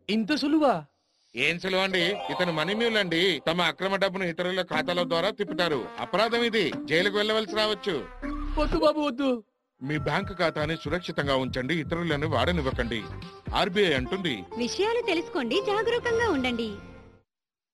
ఇంత సులువా? ఏం సులువు అండి, ఇతను మనీ మ్యూల్ అండి. తమ అక్రమ డబ్బును ఇతరుల ఖాతాల ద్వారా తిప్పుతారు. అపరాధం ఇది, జైలుకు వెళ్ళవలసి రావచ్చు. వద్దు బాబు వద్దు. మీ బ్యాంకు ఖాతాని సురక్షితంగా ఉంచండి, ఇతరులను వాడనివ్వకండి. ఆర్బీఐ అంటుంది. విషయాలు తెలుసుకోండి, జాగరూకంగా ఉండండి.